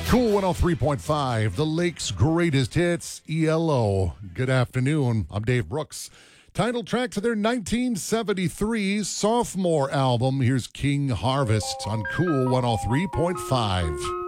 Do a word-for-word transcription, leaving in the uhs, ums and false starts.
Cool one oh three point five, the Lake's greatest hits, E L O. Good afternoon. I'm Dave Brooks. Title track to their nineteen seventy-three sophomore album. Here's King Harvest on Cool one oh three point five.